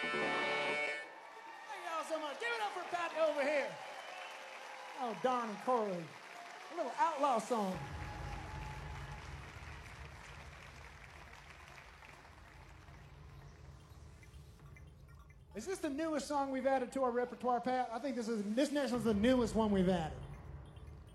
Thank y'all so much. Give it up for Pat over here. Oh, Don and Corey. A little outlaw song. Is this the newest song we've added to our repertoire, Pat? I think this next one's the newest one we've added.